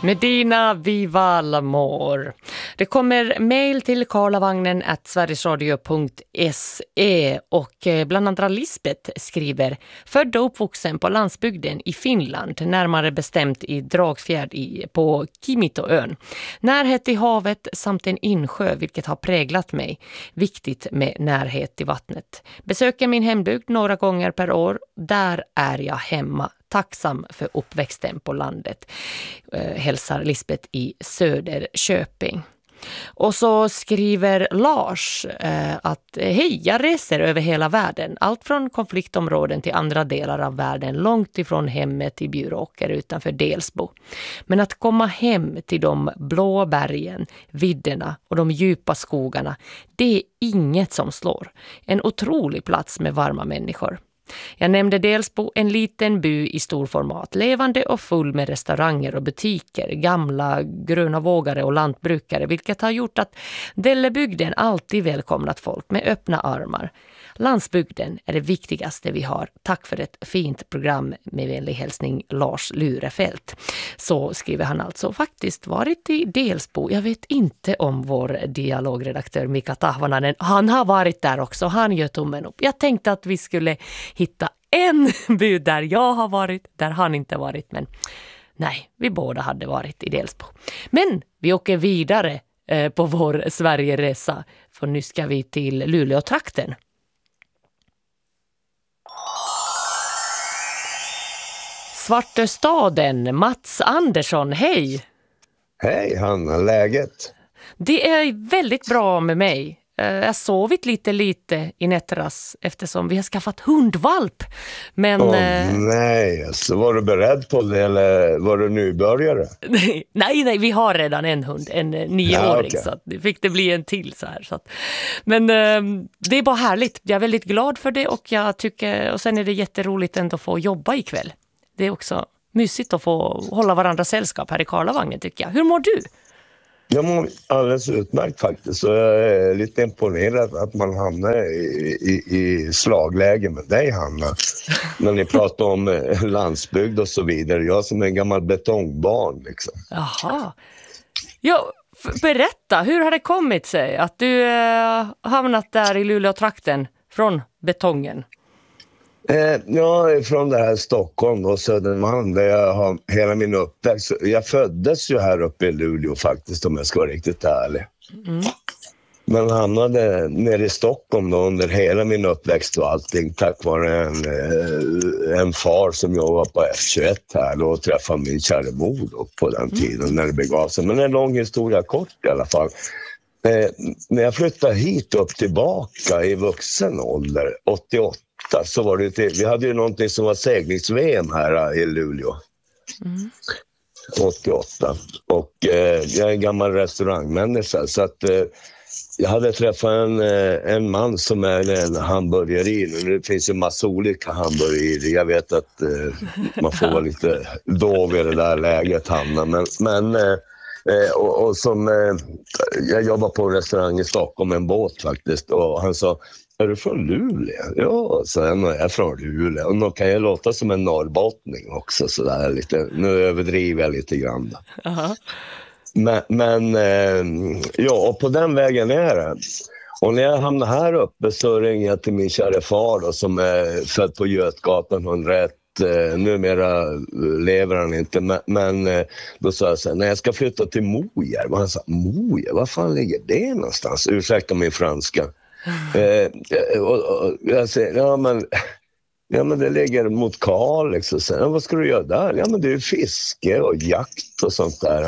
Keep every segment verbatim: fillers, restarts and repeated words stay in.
Medina Viva l'amor. Det kommer mejl till karlavagnen at sverigesradio punkt se och bland andra Lisbeth skriver: född och uppvuxen på landsbygden i Finland, närmare bestämt i Dragfjärd i, på Kimitoön. Närhet till havet samt en insjö, vilket har präglat mig. Viktigt med närhet till vattnet. Besöker min hembygd några gånger per år. Där är jag hemma. Tacksam för uppväxten på landet, eh, hälsar Lisbeth i Söderköping. Och så skriver Lars eh, att hej, jag reser över hela världen. Allt från konfliktområden till andra delar av världen, långt ifrån hemmet i Bjuråker utanför Delsbo. Men att komma hem till de blå bergen, vidderna och de djupa skogarna, det är inget som slår. En otrolig plats med varma människor. Jag nämnde Delsbo, en liten by i stor format, levande och full med restauranger och butiker, gamla gröna vågare och lantbrukare, vilket har gjort att Dellebygden alltid välkomnat folk med öppna armar. Landsbygden är det viktigaste vi har. Tack för ett fint program, med vänlig hälsning Lars Lurefelt. Så skriver han alltså. Faktiskt varit i Delsbo. Jag vet inte om vår dialogredaktör Mika Tahvananen. Han har varit där också. Han gör tummen upp. Jag tänkte att vi skulle hitta en by där jag har varit, där han inte varit. Men nej, vi båda hade varit i Delsbo. Men vi åker vidare eh, på vår Sverigeresa. För nu ska vi till Luleå-trakten. Svartöstaden, Mats Andersson, hej! Hej Hanna, läget? Det är väldigt bra med mig. Jag har sovit lite lite i nätteras eftersom vi har skaffat hundvalp. Men, Åh nej, så var du beredd på det eller var du nybörjare? nej, nej, vi har redan en hund, en nioåring, ja, okay. Så att det fick det bli en till så här. Så att, men det är bara härligt, jag är väldigt glad för det och jag tycker, och sen är det jätteroligt ändå att få jobba ikväll. Det är också mysigt att få hålla varandra sällskap här i Karlavagnen tycker jag. Hur mår du? Jag mår alldeles utmärkt faktiskt. Så jag är lite imponerad att man hamnar i, i, i slagläge med dig, Hanna. När ni pratar om landsbygd och så vidare. Jag som är en gammal betongbarn liksom. Jaha. Ja, berätta, hur har det kommit sig att du äh, hamnat där i Luleå-trakten från betongen? Eh, jag är från det här Stockholm och Södermalm där jag har hela min uppväxt. Jag föddes ju här uppe i Luleå faktiskt, om jag ska vara riktigt ärlig. Mm. Men hamnade nere i Stockholm då under hela min uppväxt och allting tack vare en, en far som jobbade på F tjugoett här och träffade min kära mor då på den tiden mm. när det begav sig. Men en lång historia kort i alla fall. Eh, när jag flyttade hit upp tillbaka i vuxen ålder, åttioåtta, så var det till, vi hade ju någonting som var seglings-V M här i Luleå. Mm. åttioåtta. Och eh, jag är en gammal restaurangmänniska så att eh, jag hade träffat en, en man som är en hamburgeri. Det finns ju massa olika hamburgerier. Jag vet att eh, man får vara lite dov i det där läget, Hanna. Men, men eh, och, och som eh, jag jobbar på en restaurang i Stockholm, en båt faktiskt. Och han sa, är du från Luleå? Ja, så jag är från Luleå. Och då kan jag låta som en norrbottning också. Så där, lite, nu överdriver jag lite grann. Uh-huh. Men, men ja, och på den vägen är det. Och när jag hamnar här uppe så ringer jag till min kära far då, som är född på Götgatan hundraett. Numera lever han inte, men, men då sa jag så här, när jag ska flytta till Mojer. Och han sa, Mojer, vad fan ligger det någonstans? Ursäkta min franska. eh, och, och jag säger, ja men, ja men det ligger mot Kalix och sen, ja, vad ska du göra där? Ja men det är fiske och jakt och sånt där.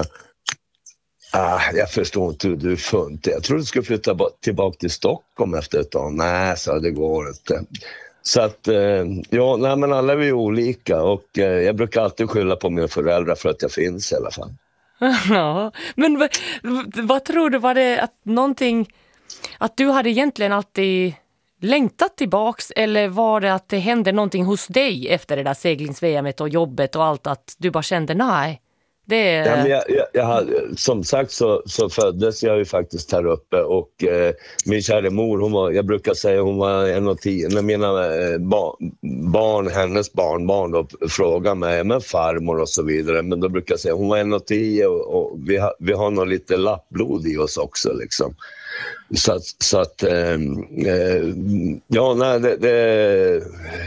Ah, jag förstår inte hur du funnit. Jag trodde du skulle flytta tillbaka till Stockholm efter ett tag. Nej, så det går inte. Så att, ja, nej, men alla är vi olika och jag brukar alltid skylla på mina föräldrar för att jag finns i alla fall. Ja, men vad, vad tror du, var det att någonting, att du hade egentligen alltid längtat tillbaks, eller var det att det hände någonting hos dig efter det där seglings-V M-et och jobbet och allt, att du bara kände, nej, Det är... Ja, men jag, jag, jag hade, som sagt så, så föddes jag ju faktiskt här uppe och eh, min kära mor, hon var, jag brukar säga hon var en och tio. När mina eh, ba, barn, hennes barnbarn då frågar mig, men farmor och så vidare, men då brukar jag säga hon var en och tio och, och vi, ha, vi har nog lite lappblod i oss också liksom. Så att, så att eh, eh, ja, nej, det... det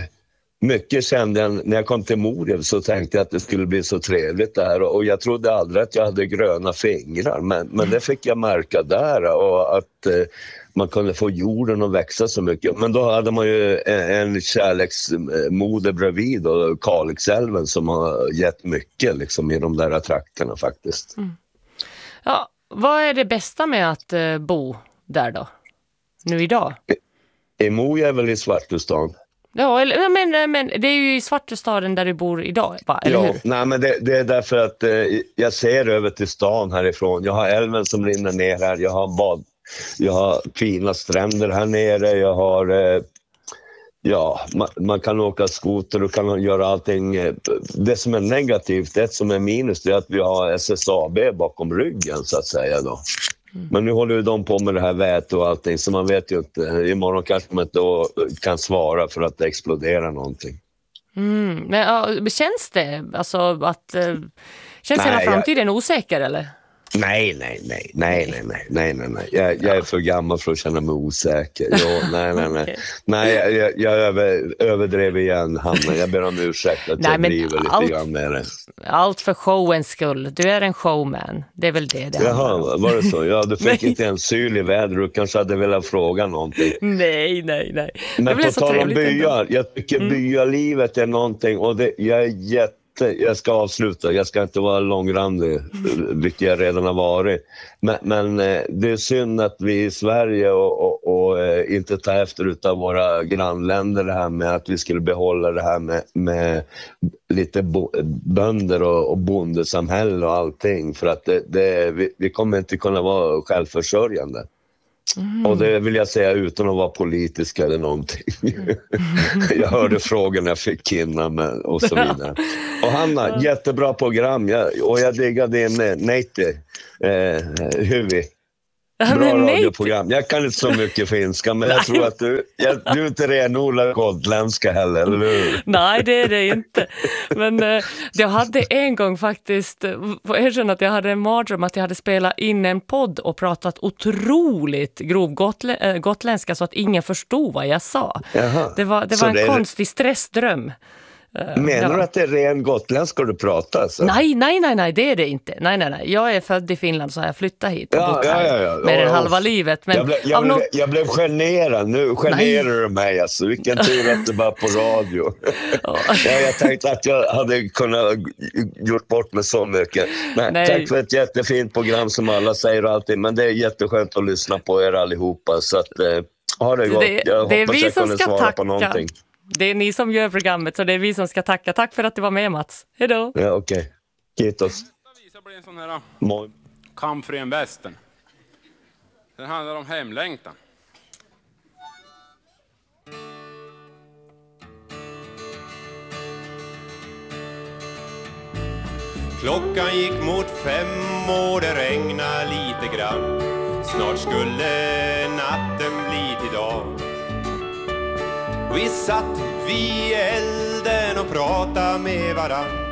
mycket kände jag, när jag kom till Morev så tänkte jag att det skulle bli så trevligt där och jag trodde aldrig att jag hade gröna fingrar men, men det fick jag märka där och att eh, man kunde få jorden att växa så mycket. Men då hade man ju en, en kärleksmoder bredvid och Kalixälven som har gett mycket liksom, i de där trakterna faktiskt. Mm. Ja, vad är det bästa med att eh, bo där då? Nu idag? I, i Mo är väl i Svartustan. Ja, men, men det är ju i Svartustaden där du bor idag, va? Eller ja, hur? Nej, men det, det är därför att eh, jag ser över till stan härifrån. Jag har älven som rinner ner här. Jag har bad, jag har fina stränder här nere. Jag har, eh, ja, man, man kan åka skoter och kan göra allting. Det som är negativt, det som är minus, det är att vi har S S A B bakom ryggen så att säga då. Mm. Men nu håller ju de på med det här vät och allting så man vet ju inte. Imorgon kanske man inte kan svara för att det exploderar någonting. Mm. Men ja, känns det alltså att äh, känns hela framtiden jag... osäker eller? Nej, nej, nej, nej, nej, nej, nej, nej, nej. Jag, jag är för gammal för att känna mig osäker. Jo, nej, nej, nej. Okay. Nej, jag, jag, jag över, överdrev igen, Hanna. Jag ber om ursäkt att nej, jag driver lite allt, grann med det. Allt för showens skull. Du är en showman. Det är väl det det Jaha, var det så? Ja, du fick inte en syl i väder. Du kanske hade velat fråga någonting. Nej, nej, nej. Men på tal om byar. Jag tycker mm. byalivet är någonting och det, jag är jätte jag ska avsluta, jag ska inte vara långrandig, vilket jag redan har varit. Men, men det är synd att vi i Sverige och, och, och inte tar efter utav våra grannländer det här med att vi skulle behålla det här med, med lite bo, bönder och, och bondesamhälle och allting. För att det, det, vi, vi kommer inte kunna vara självförsörjande. Mm. Och det vill jag säga utan att vara politisk eller någonting. Mm. Jag hörde frågorna jag fick innan och så vidare. Och Hanna, jättebra program. Jag, och jag diggar din Neiti eh, Huvi. Bra radioprogram. Jag kan inte så mycket finska, men jag tror att du, jag, du är inte renodlad gotländska heller, eller hur? Nej, det är det inte. Men eh, jag hade en gång faktiskt, på erkänna att jag hade en mardröm att jag hade spelat in en podd och pratat otroligt grov gotlä, äh, gotländska så att ingen förstod vad jag sa. Jaha. Det var, det var en det konstig stressdröm. Menar ja. du att det är ren gotländska du pratar? Alltså? Nej, nej, nej, nej, det är det inte. Nej, nej, nej. Jag är född i Finland så har jag flyttat hit och ja, bott ja, här ja, ja. med ja, den ja. halva livet. Men jag, blev, jag, no- blev, jag blev generad. Nu generar du mig. Alltså. Vilken tur att det var på radio. Ja. Ja, jag tänkte att jag hade kunnat gjort bort mig så mycket. Men tack för ett jättefint program som alla säger alltid. Men det är jätteskönt att lyssna på er allihopa. Så att, eh, ha det gott. Det, jag det hoppas jag kunde svara tacka. på någonting. Det är ni som gör programmet så det är vi som ska tacka. Tack för att du var med, Mats. Hej då. Ja, okej. Okay. Kiitos. Nästa visa blir en sån här Moi. Kamp för en västern. Den handlar om hemlängtan. Klockan gick mot fem och det regnade lite grann. Snart skulle natten bli till dag. Vi satt vid elden och pratade med varann.